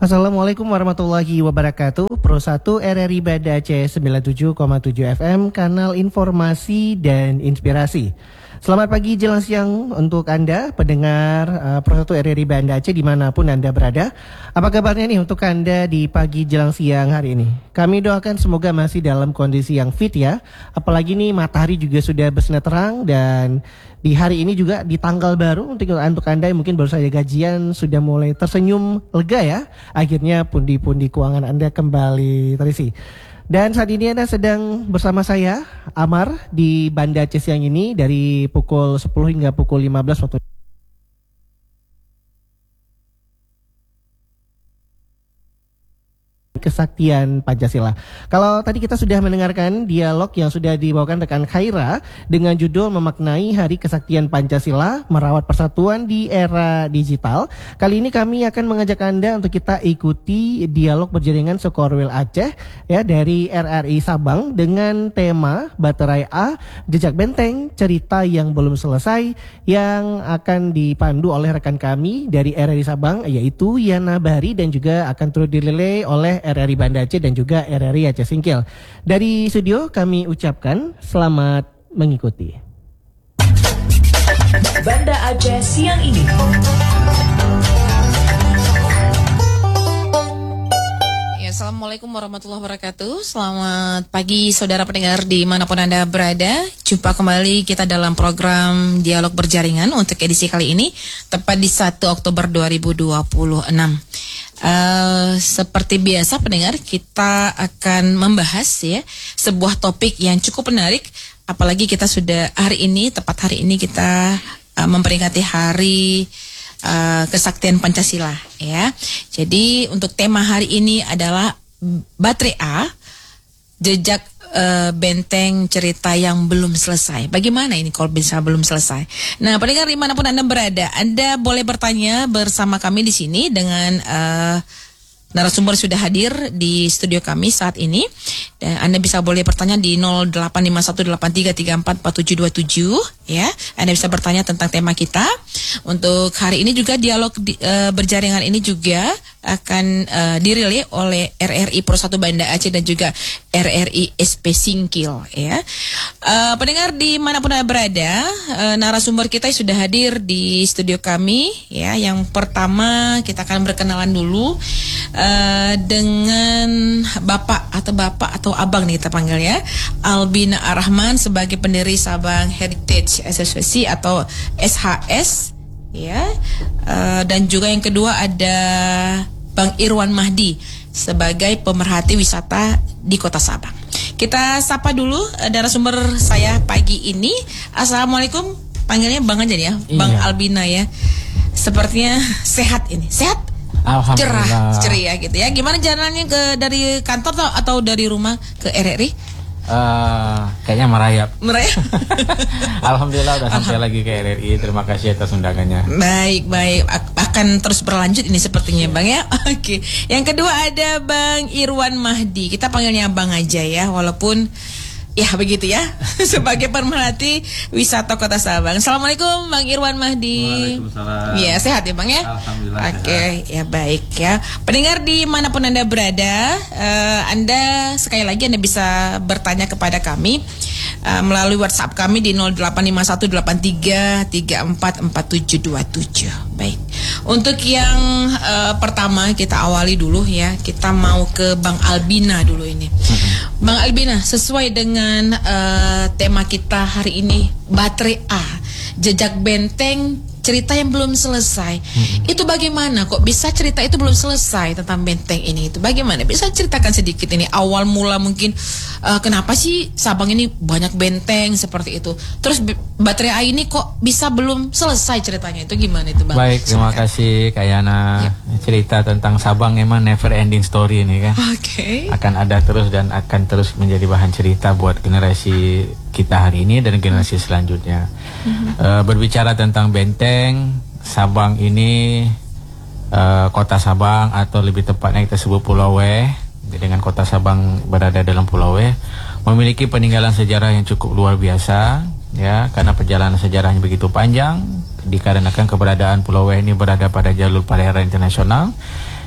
Assalamualaikum warahmatullahi wabarakatuh. Pro 1 RRI Banda Aceh 97,7 FM, kanal informasi dan inspirasi. Selamat pagi jelang siang untuk Anda pendengar Pro 1 RRI Banda Aceh dimanapun Anda berada. Apa kabarnya nih untuk Anda di pagi jelang siang hari ini? Kami doakan semoga masih dalam kondisi yang fit ya. Apalagi nih matahari juga sudah bersinar terang, dan di hari ini juga di tanggal baru untuk Anda yang mungkin baru saja gajian sudah mulai tersenyum lega ya. Akhirnya pundi-pundi keuangan Anda kembali terisi. Dan saat ini Anda sedang bersama saya Amar di Banda Aceh siang ini dari pukul 10 hingga pukul 15 waktu Kesaktian Pancasila. Kalau tadi kita sudah mendengarkan dialog yang sudah dibawakan rekan Khaira dengan judul Memaknai Hari Kesaktian Pancasila, Merawat Persatuan di Era Digital. Kali ini kami akan mengajak Anda untuk kita ikuti dialog berjaringan Sukorwil Aceh ya dari RRI Sabang dengan tema Baterai A, Jejak Benteng, Cerita yang Belum Selesai, yang akan dipandu oleh rekan kami dari RRI Sabang yaitu Yana Bahri, dan juga akan turut direlay oleh RRI Banda Aceh dan juga RRI Aceh Singkil. Dari studio kami ucapkan selamat mengikuti. Banda Aceh siang ini. Assalamualaikum warahmatullahi wabarakatuh. Selamat pagi saudara pendengar dimanapun Anda berada. Jumpa kembali kita dalam program Dialog Berjaringan untuk edisi kali ini, tepat di 1 Oktober 2026. Seperti biasa pendengar, kita akan membahas ya sebuah topik yang cukup menarik. Apalagi kita sudah tepat hari ini kita memperingati hari Kesaktian Pancasila ya. Jadi untuk tema hari ini adalah Baterai A, Jejak Benteng, Cerita yang Belum Selesai. Bagaimana ini kalau bisa belum selesai? Nah, pendengar dimanapun Anda berada, Anda boleh bertanya bersama kami di sini dengan narasumber sudah hadir di studio kami saat ini. Dan Anda boleh bertanya di 085183344727 ya. Anda bisa bertanya tentang tema kita. Untuk hari ini juga dialog berjaringan ini juga akan dirilai oleh RRI Pro 1 Banda Aceh dan juga RRI SP Singkil ya. Pendengar dimanapun Anda berada, narasumber kita sudah hadir di studio kami ya. Yang pertama kita akan berkenalan dulu dengan Bapak atau Abang nih kita panggil ya, Albina Ar-Rahman sebagai pendiri Sabang Heritage Association atau SHS ya. Dan juga yang kedua ada Bang Irwan Mahdi sebagai pemerhati wisata di Kota Sabang. Kita sapa dulu narasumber saya pagi ini. Assalamualaikum, panggilnya Bang aja ya, iya. Bang Albina ya. Sepertinya sehat ini, sehat? Alhamdulillah. Ceria gitu ya. Gimana jalannya dari kantor atau dari rumah ke RRI? Kayaknya merayap. Alhamdulillah udah sampai lagi ke RRI. Terima kasih atas undangannya. Baik. Akan terus berlanjut ini sepertinya Bang ya. Oke. Yang kedua ada Bang Irwan Mahdi. Kita panggilnya Bang aja ya, walaupun ya begitu ya, sebagai pemerhati wisata Kota Sabang. Assalamualaikum Bang Irwan Mahdi. Waalaikumsalam. Ya, sehat ya Bang ya. Alhamdulillah. Oke, ya baik ya. Pendengar dimanapun Anda berada, Anda sekali lagi Anda bisa bertanya kepada kami melalui WhatsApp kami di 085183344727. Baik. Untuk yang pertama kita awali dulu ya. Kita mau ke Bang Albina dulu ini. Bang Albina, sesuai dengan tema kita hari ini, Baterai A, Jejak Benteng, Cerita yang Belum Selesai. Itu bagaimana kok bisa cerita itu belum selesai tentang benteng ini? Itu bagaimana? Bisa ceritakan sedikit ini awal mula mungkin kenapa sih Sabang ini banyak benteng seperti itu? Terus Baterai A ini kok bisa belum selesai ceritanya? Itu gimana itu Bang? Baik, terima kasih Kak Yana. Cerita tentang Sabang emang never ending story ini kan. Oke. Akan ada terus dan akan terus menjadi bahan cerita buat generasi kita hari ini dan generasi selanjutnya. Berbicara tentang benteng, Sabang ini Kota Sabang atau lebih tepatnya kita sebut Pulau W, dengan Kota Sabang berada dalam Pulau W, memiliki peninggalan sejarah yang cukup luar biasa ya, karena perjalanan sejarahnya begitu panjang dikarenakan keberadaan Pulau W ini berada pada jalur perairan internasional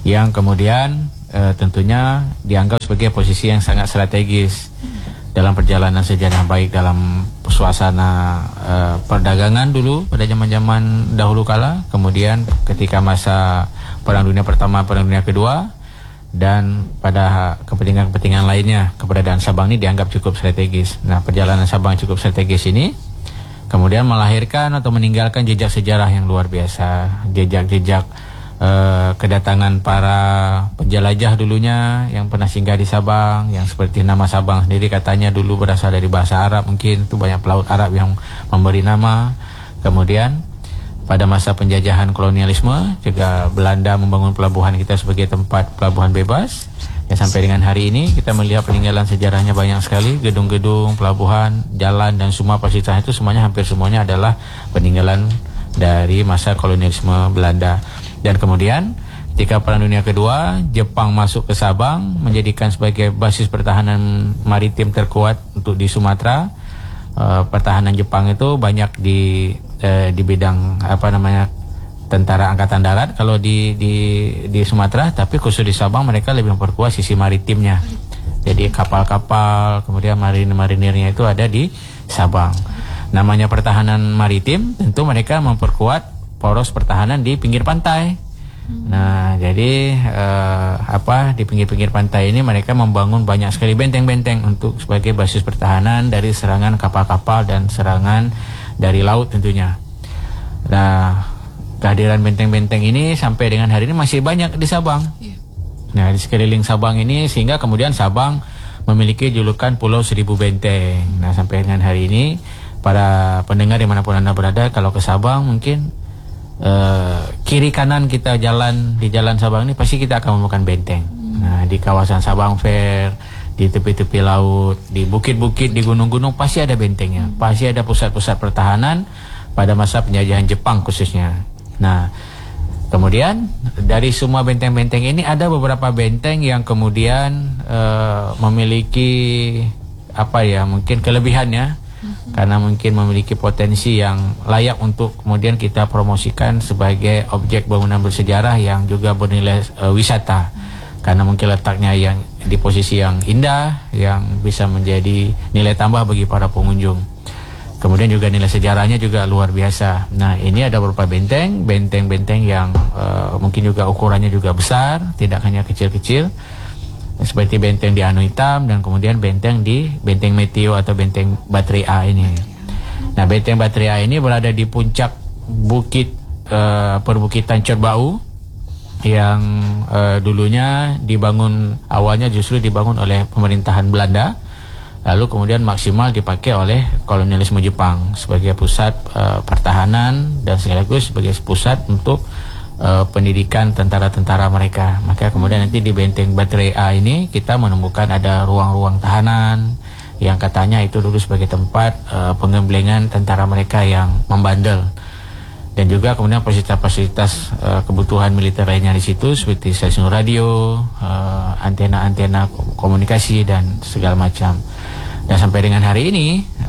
yang kemudian tentunya dianggap sebagai posisi yang sangat strategis dalam perjalanan sejarah, baik dalam suasana perdagangan dulu pada zaman-zaman dahulu kala, kemudian ketika masa Perang Dunia Pertama, Perang Dunia Kedua, dan pada kepentingan-kepentingan lainnya, keberadaan Sabang ini dianggap cukup strategis. Nah, perjalanan Sabang cukup strategis ini kemudian melahirkan atau meninggalkan jejak sejarah yang luar biasa, jejak-jejak kedatangan para penjelajah dulunya yang pernah singgah di Sabang, yang seperti nama Sabang sendiri katanya dulu berasal dari bahasa Arab, mungkin itu banyak pelaut Arab yang memberi nama. Kemudian pada masa penjajahan kolonialisme juga Belanda membangun pelabuhan kita sebagai tempat pelabuhan bebas, yang sampai dengan hari ini kita melihat peninggalan sejarahnya banyak sekali, gedung-gedung, pelabuhan, jalan, dan semua fasilitas itu semuanya, hampir semuanya adalah peninggalan dari masa kolonialisme Belanda. Dan kemudian ketika Perang Dunia Kedua, Jepang masuk ke Sabang, menjadikan sebagai basis pertahanan maritim terkuat untuk di Sumatera. Pertahanan Jepang itu banyak di bidang tentara angkatan darat kalau di Sumatera, tapi khusus di Sabang mereka lebih memperkuat sisi maritimnya. Jadi kapal-kapal, kemudian marinir-marinirnya itu ada di Sabang. Namanya pertahanan maritim, tentu mereka memperkuat poros pertahanan di pinggir pantai. Nah, jadi di pinggir-pinggir pantai ini mereka membangun banyak sekali benteng-benteng untuk sebagai basis pertahanan dari serangan kapal-kapal dan serangan dari laut tentunya. Nah, kehadiran benteng-benteng ini sampai dengan hari ini masih banyak di Sabang. Nah, di sekeliling Sabang ini, sehingga kemudian Sabang memiliki julukan Pulau Seribu Benteng. Nah, sampai dengan hari ini para pendengar dimanapun Anda berada, kalau ke Sabang mungkin kiri kanan kita di jalan Sabang ini pasti kita akan menemukan benteng. Nah, di kawasan Sabang Fair, di tepi-tepi laut, di bukit-bukit, di gunung-gunung pasti ada bentengnya. Pasti ada pusat-pusat pertahanan pada masa penjajahan Jepang khususnya. Nah, kemudian dari semua benteng-benteng ini ada beberapa benteng yang kemudian memiliki mungkin kelebihannya, karena mungkin memiliki potensi yang layak untuk kemudian kita promosikan sebagai objek bangunan bersejarah yang juga bernilai wisata, karena mungkin letaknya yang di posisi yang indah, yang bisa menjadi nilai tambah bagi para pengunjung. Kemudian juga nilai sejarahnya juga luar biasa. Nah, ini ada beberapa benteng-benteng yang mungkin juga ukurannya juga besar, tidak hanya kecil-kecil, seperti benteng di Anu Hitam, dan kemudian benteng Meteo atau benteng Baterai A ini. Nah, benteng Baterai A ini berada di puncak bukit perbukitan Cotbau yang dulunya awalnya justru dibangun oleh pemerintahan Belanda, lalu kemudian maksimal dipakai oleh kolonialisme Jepang sebagai pusat pertahanan dan sekaligus sebagai pusat untuk pendidikan tentara-tentara mereka. Maka kemudian nanti di benteng Baterai A ini kita menemukan ada ruang-ruang tahanan yang katanya itu dulu sebagai tempat penggemblengan tentara mereka yang membandel. Dan juga kemudian fasilitas-fasilitas kebutuhan militer lainnya di situ seperti stasiun radio, antena-antena komunikasi dan segala macam. Dan sampai dengan hari ini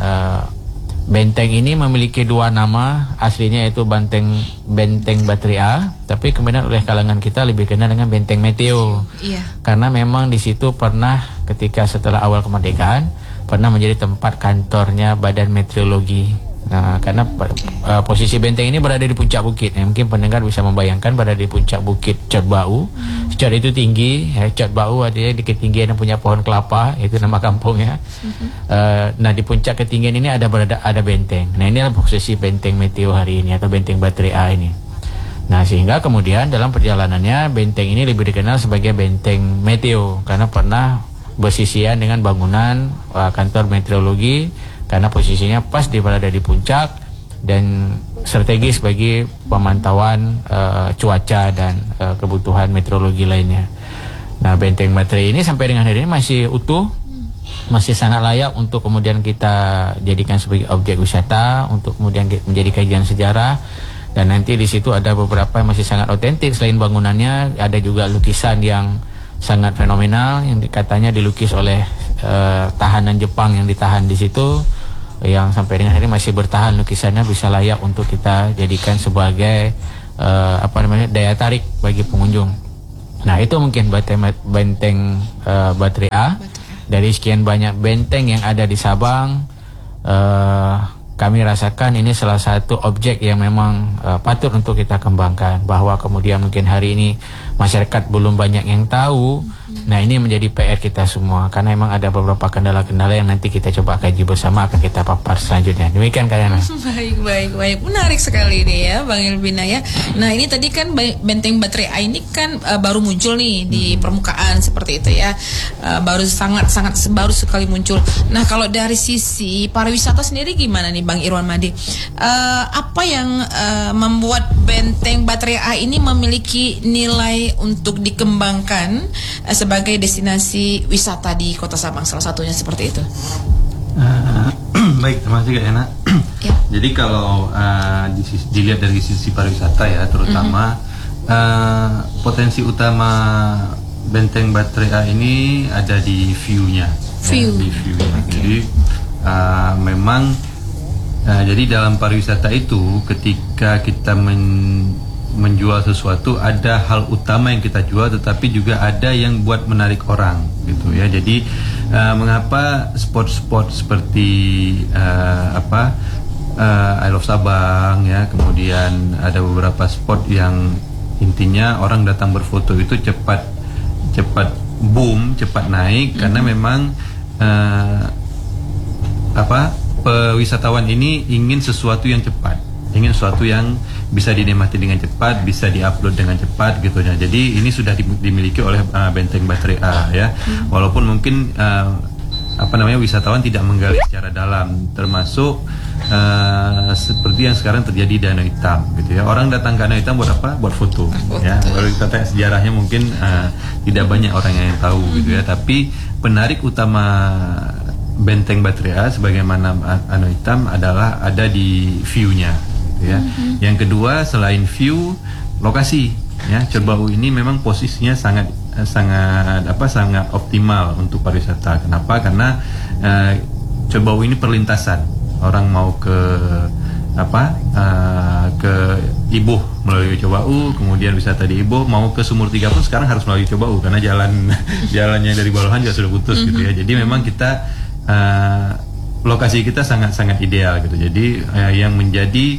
benteng ini memiliki dua nama aslinya, yaitu benteng Baterai A, tapi kemudian oleh kalangan kita lebih kenal dengan benteng Meteo. Karena memang di situ pernah ketika setelah awal kemerdekaan pernah menjadi tempat kantornya Badan Meteorologi. Nah, karena posisi benteng ini berada di puncak bukit. Mungkin pendengar bisa membayangkan berada di puncak bukit Cotbau. Cot itu tinggi, Cotbau artinya di ketinggian yang punya pohon kelapa, itu nama kampungnya. Nah, di puncak ketinggian ini ada benteng. Nah, inilah posisi benteng Meteo hari ini atau benteng Baterai A ini. Nah, sehingga kemudian dalam perjalanannya benteng ini lebih dikenal sebagai benteng Meteo karena pernah bersisian dengan bangunan kantor meteorologi, karena posisinya pas berada di puncak dan strategis bagi pemantauan cuaca dan kebutuhan meteorologi lainnya. Nah, benteng Baterai ini sampai dengan hari ini masih utuh, masih sangat layak untuk kemudian kita jadikan sebagai objek wisata, untuk kemudian menjadi kajian sejarah. Dan nanti di situ ada beberapa yang masih sangat otentik. Selain bangunannya, ada juga lukisan yang sangat fenomenal yang katanya dilukis oleh tahanan Jepang yang ditahan di situ, yang sampai dengan hari ini masih bertahan lukisannya, bisa layak untuk kita jadikan sebagai daya tarik bagi pengunjung. Nah, itu mungkin benteng Baterai A. Dari sekian banyak benteng yang ada di Sabang, kami rasakan ini salah satu objek yang memang patut untuk kita kembangkan. Bahwa kemudian mungkin hari ini masyarakat belum banyak yang tahu. Nah, ini menjadi PR kita semua, karena memang ada beberapa kendala-kendala yang nanti kita coba kaji bersama, akan kita papar selanjutnya. Demikian Kak Yana. Baik. Menarik sekali ini ya Bang Elvina ya. Nah, ini tadi kan benteng Baterai A ini kan baru muncul nih di permukaan seperti itu ya. Baru baru sekali muncul. Nah, kalau dari sisi pariwisata sendiri gimana nih Bang Irwan Madi? Apa yang membuat benteng Baterai A ini memiliki nilai untuk dikembangkan sebagai destinasi wisata di Kota Sabang, salah satunya seperti itu? Baik, terima kasih Kak Yana. Ya. Jadi kalau dilihat dari sisi pariwisata ya, terutama potensi utama benteng Baterai A ini ada di view-nya. View. Ya, di view-nya. Jadi memang jadi dalam pariwisata itu, ketika kita menjual sesuatu, ada hal utama yang kita jual, tetapi juga ada yang buat menarik orang gitu ya. Jadi mengapa spot-spot seperti I Love Sabang ya, kemudian ada beberapa spot yang intinya orang datang berfoto itu cepat boom, cepat naik, karena memang wisatawan ini ingin sesuatu yang cepat, ingin sesuatu yang bisa dinikmati dengan cepat, bisa diupload dengan cepat gitu ya. Jadi ini sudah dimiliki oleh benteng Baterai A ya. Walaupun mungkin wisatawan tidak menggali secara dalam, termasuk seperti yang sekarang terjadi di Danau Hitam gitu ya. Orang datang ke Danau Hitam buat apa? Buat foto ya. Kalau kita tanya sejarahnya mungkin tidak banyak orang yang tahu gitu ya. Tapi penarik utama benteng Baterai A sebagaimana Danau Hitam adalah ada di view-nya gitu ya. Yang kedua, selain view, lokasi ya. Cerbau ini memang posisinya sangat optimal untuk pariwisata. Kenapa? Karena Cerbau ini perlintasan. Orang mau ke Ibuh melalui Cerbau, kemudian wisata di Ibuh, mau ke Sumur Tiga pun sekarang harus melalui Cerbau karena jalannya dari Balohan juga sudah putus gitu ya. Jadi memang kita lokasi kita sangat ideal gitu. Jadi yang menjadi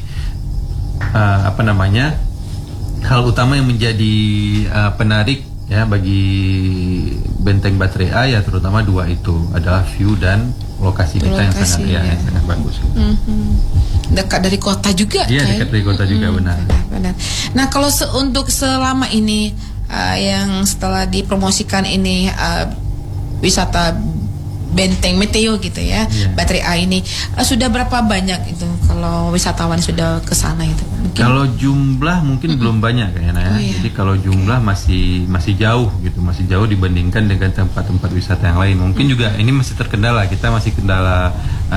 hal utama yang menjadi penarik ya bagi benteng Baterai A ya, terutama dua itu adalah view dan lokasi kita yang sangat bagus. Dekat dari kota juga. Iya, dekat dari kota juga, benar. Nah, kalau untuk selama ini yang setelah dipromosikan ini wisata benteng Meteo gitu ya, Baterai A ini sudah berapa banyak itu kalau wisatawan sudah ke sana itu? Kalau jumlah mungkin belum banyak kayaknya ya. Jadi kalau jumlah masih jauh gitu, masih jauh dibandingkan dengan tempat-tempat wisata yang lain. Mungkin juga ini masih terkendala, kita masih kendala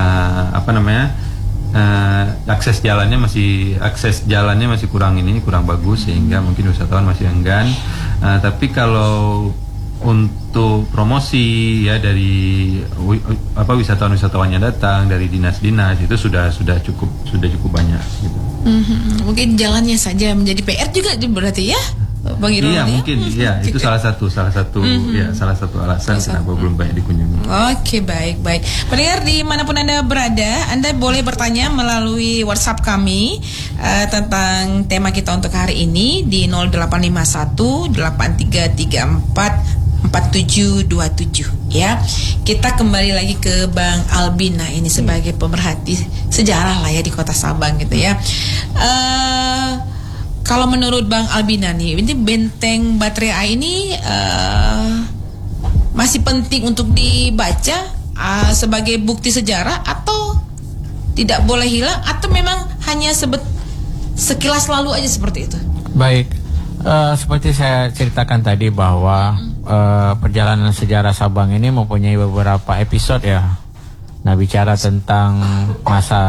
akses jalannya masih kurang bagus, sehingga mungkin wisatawan masih enggan. Tapi kalau untuk promosi ya dari wisatawan-wisatawan yang datang dari dinas-dinas itu sudah cukup banyak gitu. Mungkin jalannya saja menjadi PR juga berarti ya, Bang Irwan? Iya, mungkin ya itu salah satu alasan kenapa belum banyak dikunjungi. Oke, baik. Pendengar dimanapun Anda berada, Anda boleh bertanya melalui WhatsApp kami tentang tema kita untuk hari ini di 0851 8334 4727 ya. Kita kembali lagi ke Bang Albin. Nah, ini sebagai pemerhati sejarah lah ya di Kota Sabang gitu ya. Kalau menurut Bang Albina nih, ini benteng Baterai A ini masih penting untuk dibaca sebagai bukti sejarah, atau tidak boleh hilang, atau memang hanya sekilas lalu aja seperti itu? Baik, seperti saya ceritakan tadi bahwa perjalanan sejarah Sabang ini mempunyai beberapa episode ya. Nah, bicara tentang masa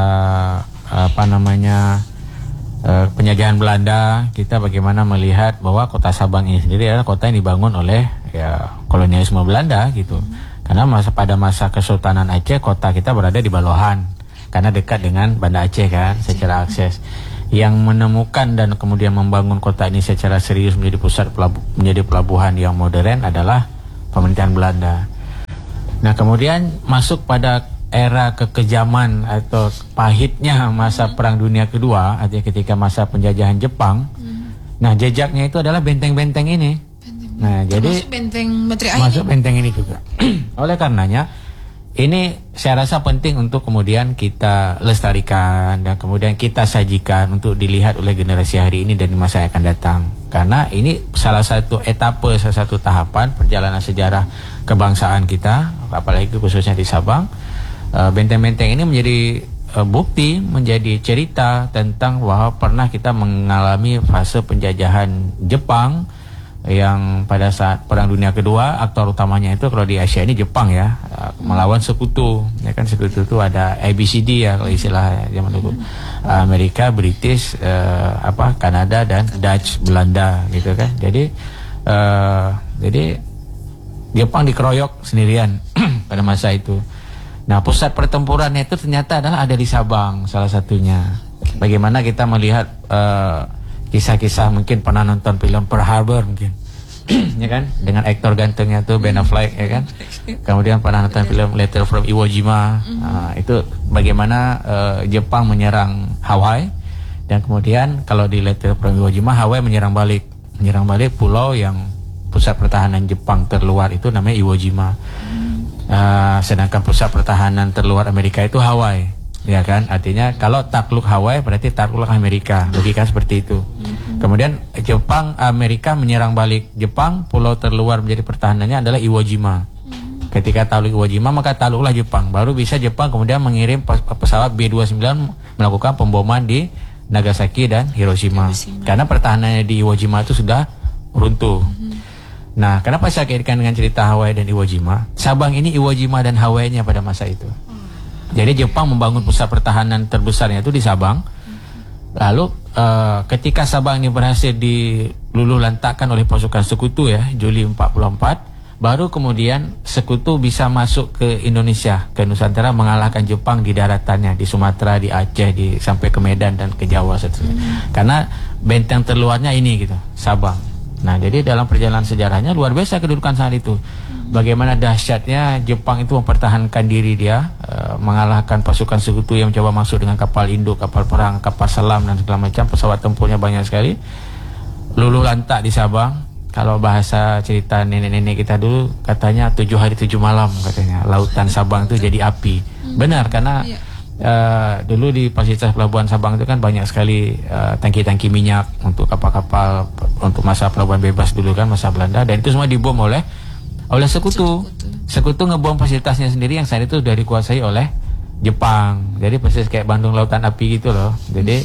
penjajahan Belanda, kita bagaimana melihat bahwa Kota Sabang ini sendiri adalah kota yang dibangun oleh kolonialisme Belanda gitu. Karena pada masa Kesultanan Aceh, kota kita berada di Balohan karena dekat dengan Banda Aceh kan secara akses. yang menemukan dan kemudian membangun kota ini secara serius menjadi pelabuhan yang modern adalah pemerintahan Belanda. Nah, kemudian masuk pada era kekejaman atau pahitnya masa Perang Dunia Kedua, artinya ketika masa penjajahan Jepang. Nah, jejaknya itu adalah benteng-benteng ini. Nah, jadi Masuk benteng Bateri A masuk benteng ini juga. Oleh karenanya, ini saya rasa penting untuk kemudian kita lestarikan dan kemudian kita sajikan untuk dilihat oleh generasi hari ini dan di masa yang akan datang. Karena ini salah satu etape, salah satu tahapan perjalanan sejarah kebangsaan kita, apalagi khususnya di Sabang. Benteng-benteng ini menjadi bukti, menjadi cerita tentang bahwa pernah kita mengalami fase penjajahan Jepang yang pada saat Perang Dunia Kedua aktor utamanya itu kalau di Asia ini Jepang ya, melawan sekutu. Ya kan, sekutu itu ada ABCD ya kalau istilah zaman dulu. Amerika, British, Kanada dan Dutch, Belanda gitu kan. Jadi Jepang dikeroyok sendirian pada masa itu. Nah, pusat pertempurannya itu ternyata adalah ada di Sabang salah satunya. Bagaimana kita melihat kisah-kisah, mungkin pernah nonton film Pearl Harbor mungkin. Ya kan, dengan aktor gantengnya tuh Ben Affleck ya kan. Kemudian pernah nonton film Letter from Iwo Jima. Itu bagaimana Jepang menyerang Hawaii, dan kemudian kalau di Letter from Iwo Jima Hawaii menyerang balik pulau yang pusat pertahanan Jepang terluar itu namanya Iwo Jima. Sedangkan pusat pertahanan terluar Amerika itu Hawaii. Ya kan, artinya kalau takluk Hawaii berarti takluk Amerika, logika seperti itu. Kemudian Amerika menyerang balik Jepang, pulau terluar menjadi pertahanannya adalah Iwo Jima. Ketika takluk Iwo Jima maka takluklah Jepang, baru bisa Jepang kemudian mengirim pesawat B-29 melakukan pemboman di Nagasaki dan Hiroshima. Karena pertahanannya di Iwo Jima itu sudah runtuh. Nah, kenapa saya kaitkan dengan cerita Hawaii dan Iwo Jima? Sabang ini Iwo Jima dan Hawaii-nya pada masa itu. Jadi Jepang membangun pusat pertahanan terbesarnya itu di Sabang. Lalu ketika Sabang ini berhasil diluluh lantakkan oleh pasukan sekutu ya, Juli 44, baru kemudian sekutu bisa masuk ke Indonesia, ke Nusantara, mengalahkan Jepang di daratannya, di Sumatera, di Aceh, sampai ke Medan dan ke Jawa seterusnya. Karena benteng terluarnya ini gitu, Sabang. Nah, jadi dalam perjalanan sejarahnya luar biasa kedudukan saat itu. Bagaimana dahsyatnya Jepang itu mempertahankan diri dia, mengalahkan pasukan sekutu yang mencoba masuk dengan kapal induk, kapal perang, kapal selam dan segala macam, pesawat tempurnya banyak sekali. Luluh lantak di Sabang. Kalau bahasa cerita nenek-nenek kita dulu katanya 7 hari 7 malam katanya. Lautan Sabang itu jadi api. Benar, karena dulu di fasilitas pelabuhan Sabang itu kan banyak sekali tangki-tangki minyak untuk kapal-kapal untuk masa pelabuhan bebas dulu kan, masa Belanda, dan itu semua dibom oleh sekutu. Sekutu ngebom fasilitasnya sendiri yang saat itu sudah dikuasai oleh Jepang. Jadi persis kayak Bandung lautan api gitu loh. Jadi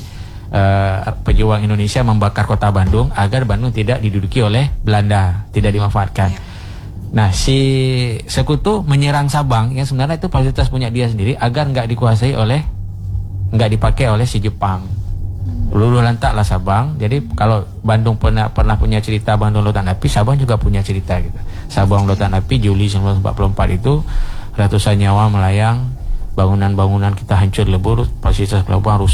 pejuang Indonesia membakar kota Bandung agar Bandung tidak diduduki oleh Belanda, tidak dimanfaatkan. Nah, si sekutu menyerang Sabang yang sebenarnya itu fasilitas punya dia sendiri agar nggak dipakai oleh si Jepang. Luluh lantaklah Sabang. Jadi kalau Bandung pernah punya cerita Bandung Lautan Api, Sabang juga punya cerita gitu. Sabang Lautan Api Juli 1944 itu ratusan nyawa melayang, bangunan-bangunan kita hancur lebur, fasilitas pelabuhan rusak.